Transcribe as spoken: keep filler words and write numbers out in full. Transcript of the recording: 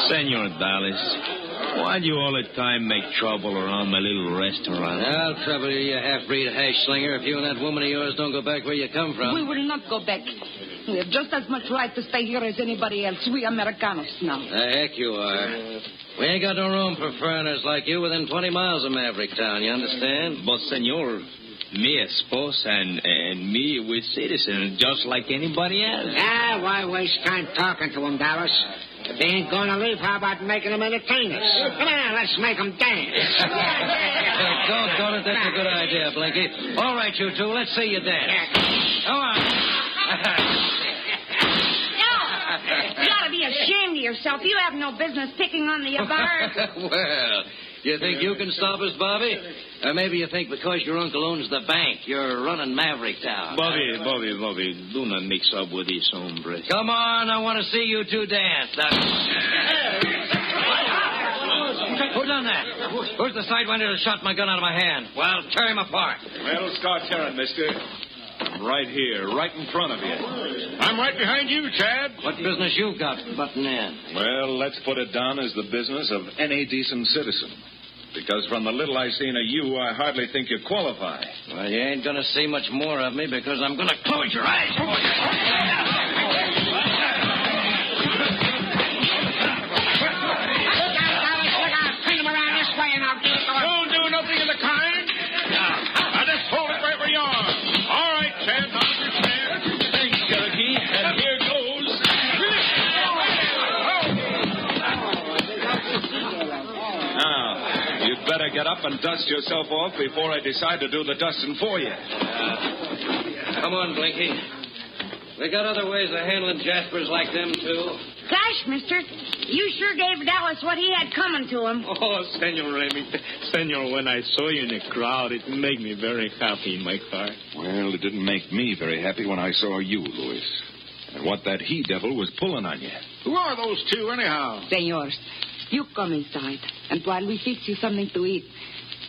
Senor Dallas, why do you all the time make trouble around my little restaurant? I'll trouble you, you half-breed hash slinger, if you and that woman of yours don't go back where you come from. We will not go back. We have just as much right to stay here as anybody else. We Americanos now. The heck you are. We ain't got no room for foreigners like you within twenty miles of Maverick Town, you understand? But, senor, me esposa and, and me, we're citizens just like anybody else. Ah, why waste time talking to them, Dallas? If they ain't going to leave, how about making them entertain us? Come on, let's make them dance. Doggone it, that's a good idea, Blinky. All right, you two, let's see you dance. Come on. You ought to be ashamed of yourself. You have no business picking on the bars. Well, you think you can stop us, Bobby? Or maybe you think because your uncle owns the bank, you're running Maverick Town. Bobby, Bobby, Bobby, do not mix up with these hombres. Come on, I want to see you two dance. Now... Who done that? Who's the sidewinder that shot my gun out of my hand? Well, tear him apart. Well, start tearing, mister. I'm right here, right in front of you. I'm right behind you, Chad. What business you got butting in? Well, let's put it down as the business of any decent citizen. Because from the little I seen of you, I hardly think you qualify. Well, you ain't going to see much more of me because I'm going to close your eyes for you. Don't do nothing of the kind. Now, just hold it right where you are. All right, Chad, I understand. Thanks, Cherokee. And here goes. Now, you'd better get up and dust yourself off before I decide to do the dusting for you. Uh, come on, Blinky. We got other ways of handling Jaspers like them, too. Gosh, mister, you sure gave Dallas what he had coming to him. Oh, Senor Remy, Senor, when I saw you in the crowd, it made me very happy in my car. Well, it didn't make me very happy when I saw you, Louis. And what that he-devil was pulling on you. Who are those two, anyhow? Senors, you come inside, and while we fix you something to eat,